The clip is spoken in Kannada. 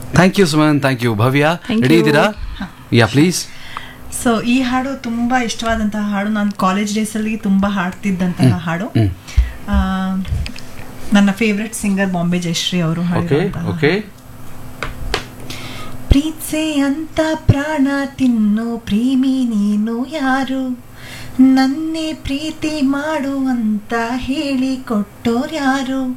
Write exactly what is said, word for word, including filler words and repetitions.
Thank you Suman, thank you. Bhavya, Thank ready you. ಇದ್ದೀರಾ? ಯಾ ಪ್ಲೀಸ್. ಸೊ ಈ ಹಾಡು ತುಂಬ ಇಷ್ಟವಾದಂತಹ ಹಾಡು. ನಾನು ಕಾಲೇಜ್ ಡೇಸಲ್ಲಿ ತುಂಬ ಹಾಡ್ತಿದ್ದಂತಹ ಹಾಡು. ಆ, ನನ್ನ ಫೇವ್ರೆಟ್ ಸಿಂಗರ್ ಬಾಂಬೆ ಜಯಶ್ರೀ ಅವರು ಓಕೆ ಹಾಡಿರುವಂತಹ ಓಕೆ. ಪ್ರೀತ್ಸೆ ಅಂತ ಪ್ರಾಣ ತಿನ್ನು ಪ್ರೇಮಿ ನೀನು ಯಾರು, ನನ್ನೇ ಪ್ರೀತಿ ಮಾಡು ಅಂತ ಹೇಳಿ ಕೊಟ್ಟೋರ್ಯಾರು,